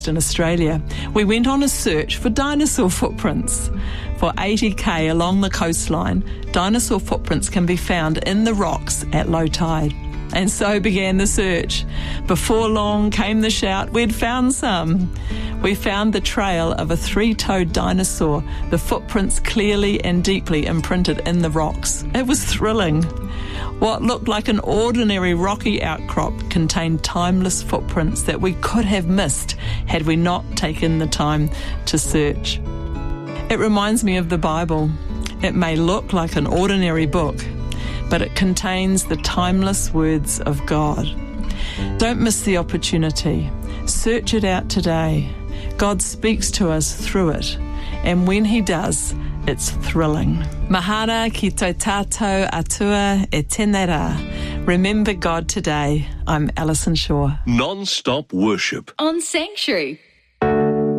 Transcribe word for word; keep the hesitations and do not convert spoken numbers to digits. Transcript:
in Australia, we went on a search for dinosaur footprints. For eighty k along the coastline, dinosaur footprints can be found in the rocks at low tide. And so began the search. Before long came the shout, we'd found some. We found the trail of a three-toed dinosaur, the footprints clearly and deeply imprinted in the rocks. It was thrilling. What looked like an ordinary rocky outcrop contained timeless footprints that we could have missed had we not taken the time to search. It reminds me of the Bible. It may look like an ordinary book, but it contains the timeless words of God. Don't miss the opportunity. Search it out today. God speaks to us through it, and when He does, it's thrilling. Mahana ki tō tātou atua e tēnei rā. Remember God today. I'm Alison Shaw. Non-stop worship on Sanctuary.